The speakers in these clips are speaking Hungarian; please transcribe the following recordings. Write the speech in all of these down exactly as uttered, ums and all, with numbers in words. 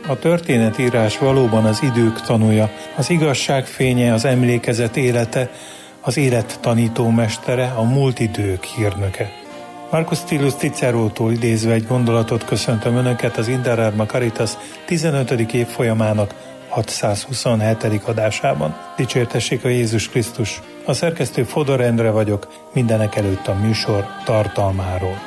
A történetírás valóban az idők tanúja, az igazság fénye, az emlékezet élete, az élet tanítómestere, a múlt idők hírnöke. Marcus Tullius Cicerótól idézve egy gondolatot köszöntöm Önöket az Inter Arma Caritas tizenötödik évfolyamának hatszázhuszonhetedik adásában. Dicsértessék a Jézus Krisztus! A szerkesztő Fodor Endre vagyok, mindenek előtt a műsor tartalmáról.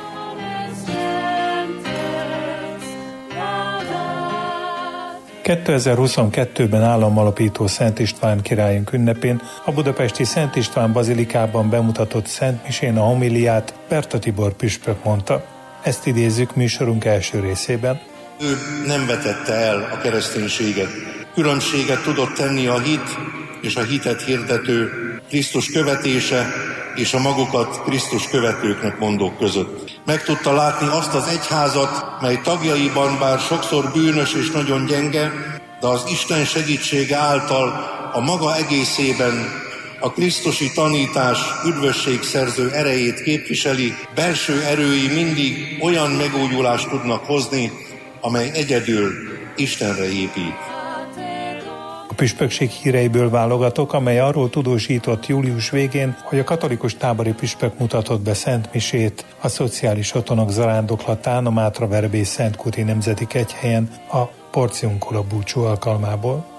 kétezer-huszonkettőben államalapító Szent István királyunk ünnepén a budapesti Szent István bazilikában bemutatott szentmisén a homiliát Berta Tibor püspök mondta. Ezt idézzük műsorunk első részében. Ő nem vetette el a kereszténységet. Különbséget tudott tenni a hit és a hitet hirdető Krisztus követése és a magukat Krisztus követőknek mondók között. Meg tudta látni azt az egyházat, mely tagjaiban bár sokszor bűnös és nagyon gyenge, de az Isten segítsége által a maga egészében a krisztusi tanítás üdvösségszerző erejét képviseli, belső erői mindig olyan megújulást tudnak hozni, amely egyedül Istenre épít. A püspökség híreiből válogatok, amely arról tudósított július végén, hogy a katolikus tábori püspök mutatott be szentmisét a szociális otthonok zarándoklatán a Mátra Verebély Szentkúti Nemzeti Kegyhelyen a Porciunkula búcsú alkalmából.